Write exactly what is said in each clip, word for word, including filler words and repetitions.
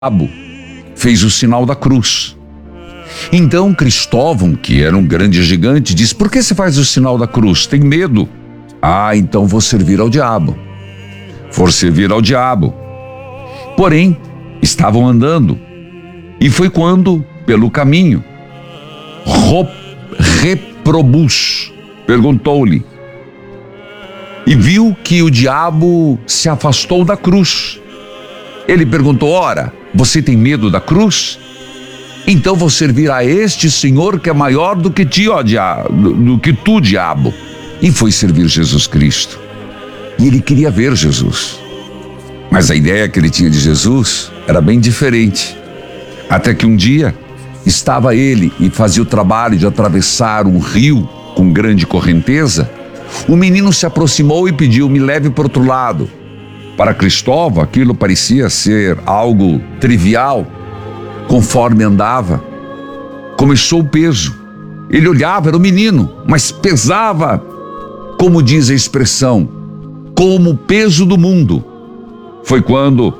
diabo fez o sinal da cruz. Então Cristóvão, que era um grande gigante, disse: por que você faz o sinal da cruz? Tem medo? Ah, então vou servir ao diabo. For servir ao diabo. Porém, estavam andando, e foi quando, pelo caminho, Ro- Reprobus perguntou-lhe, e viu que o diabo se afastou da cruz. Ele perguntou: ora, você tem medo da cruz? Então vou servir a este Senhor que é maior do que ti, ó diabo, do, do que tu, diabo. E foi servir Jesus Cristo. E ele queria ver Jesus. Mas a ideia que ele tinha de Jesus era bem diferente. Até que um dia estava ele e fazia o trabalho de atravessar um rio com grande correnteza. O menino se aproximou e pediu: me leve para o outro lado. Para Cristóvão, aquilo parecia ser algo trivial. Conforme andava, começou o peso. Ele olhava, era o menino, mas pesava, como diz a expressão, como o peso do mundo. Foi quando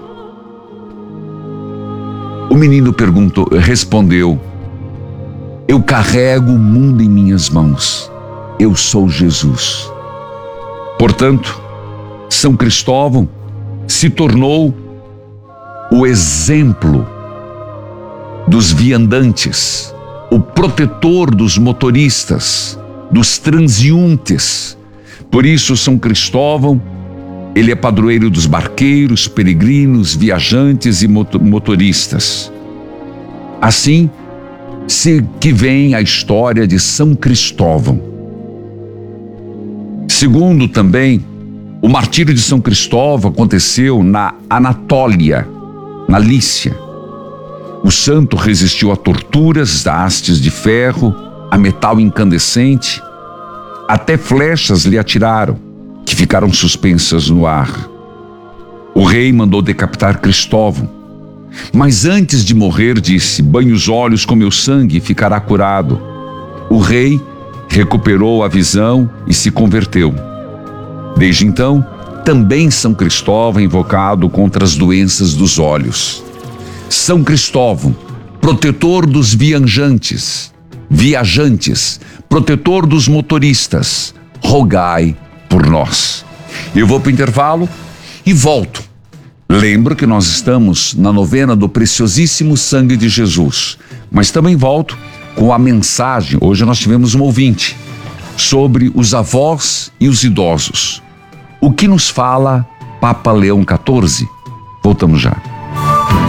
o menino perguntou, respondeu: eu carrego o mundo em minhas mãos. Eu sou Jesus. Portanto, São Cristóvão se tornou o exemplo dos viandantes, o protetor dos motoristas, dos transeuntes. Por isso, São Cristóvão, ele é padroeiro dos barqueiros, peregrinos, viajantes e motoristas. Assim, se que vem a história de São Cristóvão. Segundo também, o martírio de São Cristóvão aconteceu na Anatólia, na Lícia. O santo resistiu a torturas, a hastes de ferro, a metal incandescente. Até flechas lhe atiraram, que ficaram suspensas no ar. O rei mandou decapitar Cristóvão. Mas antes de morrer disse: banhe os olhos com meu sangue e ficará curado. O rei recuperou a visão e se converteu. Desde então, também São Cristóvão é invocado contra as doenças dos olhos. São Cristóvão, protetor dos viajantes, viajantes, protetor dos motoristas, rogai por nós. Eu vou para o intervalo e volto. Lembro que nós estamos na novena do preciosíssimo sangue de Jesus, mas também volto com a mensagem. Hoje nós tivemos um ouvinte sobre os avós e os idosos. O que nos fala Papa Leão quatorze? Voltamos já.